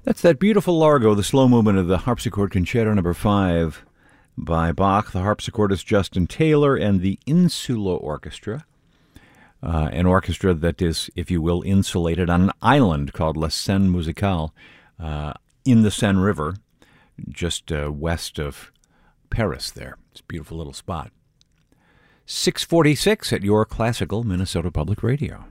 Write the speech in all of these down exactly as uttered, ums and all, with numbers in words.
That's that beautiful Largo, the slow movement of the Harpsichord Concerto Number Five by Bach. The harpsichordist Justin Taylor and the Insula Orchestra, uh, an orchestra that is, if you will, insulated on an island called La Seine Musicale uh, in the Seine River, just uh, west of Paris. There, it's a beautiful little spot. six forty-six at your classical Minnesota Public Radio,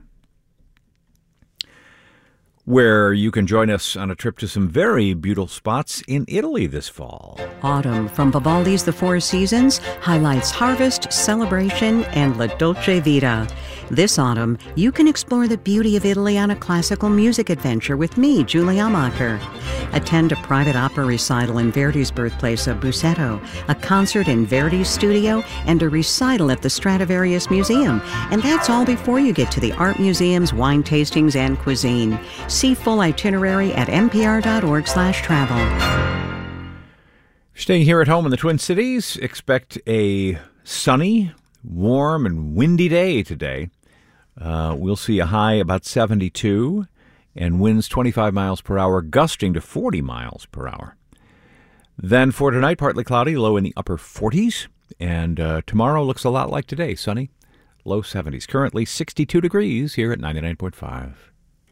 where you can join us on a trip to some very beautiful spots in Italy this fall. Autumn from Vivaldi's The Four Seasons highlights harvest, celebration, and La Dolce Vita. This autumn, you can explore the beauty of Italy on a classical music adventure with me, Julie Amacher. Attend a private opera recital in Verdi's birthplace of Busseto, a concert in Verdi's studio, and a recital at the Stradivarius Museum. And that's all before you get to the art museums, wine tastings, and cuisine. See full itinerary at npr.org slash travel. Staying here at home in the Twin Cities, expect a sunny, warm, and windy day today. Uh, we'll see a high about seventy-two and winds twenty-five miles per hour, gusting to forty miles per hour. Then for tonight, partly cloudy, low in the upper forties. And uh, tomorrow looks a lot like today, sunny, low seventies. Currently sixty-two degrees here at ninety-nine point five.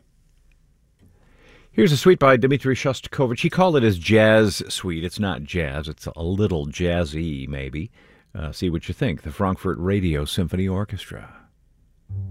Here's a suite by Dmitri Shostakovich. He called it his jazz suite. It's not jazz. It's a little jazzy, maybe. Uh, see what you think. The Frankfurt Radio Symphony Orchestra.